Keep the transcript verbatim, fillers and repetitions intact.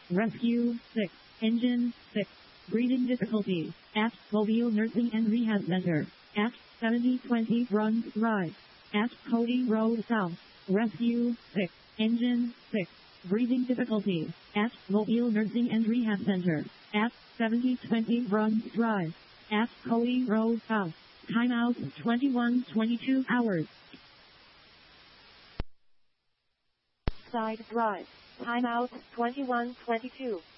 Rescue six. Engine six. Breathing difficulties at Mobile Nursing and Rehab Center at seventy twenty Bruns Drive at Cody Road South. Rescue six. Engine six. Breathing difficulties at Mobile Nursing and Rehab Center at seventy twenty Bruns Drive at Cody Road South. Timeout twenty-one twenty-two hours. Side drive. Timeout twenty-one twenty-two.